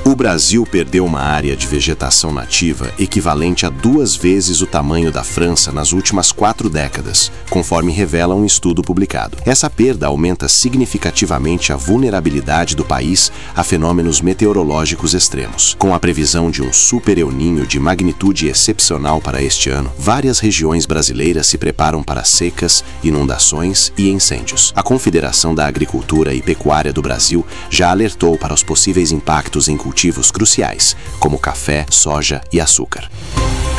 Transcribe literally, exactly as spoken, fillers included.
O Brasil perdeu uma área de vegetação nativa equivalente a duas vezes o tamanho da França nas últimas quatro décadas, conforme revela um estudo publicado. Essa perda aumenta significativamente a vulnerabilidade do país a fenômenos meteorológicos extremos. Com a previsão de um super El Niño de magnitude excepcional para este ano, várias regiões brasileiras se preparam para secas, inundações e incêndios. A Confederação da Agricultura e Pecuária do Brasil já alertou para os possíveis impactos em cultivos cruciais, como café, soja e açúcar.